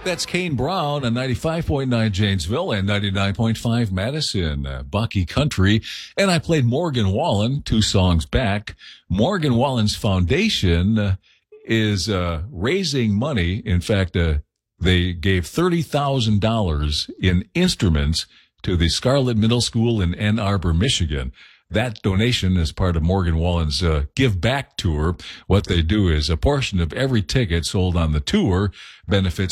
That's Kane Brown on 95.9 Janesville and 99.5 Madison, Bucky Country. And I played Morgan Wallen 2 songs back. Morgan Wallen's foundation is raising money. In fact, they gave $30,000 in instruments to the Scarlett Middle School in Ann Arbor, Michigan. That donation is part of Morgan Wallen's Give Back Tour. What they do is a portion of every ticket sold on the tour benefits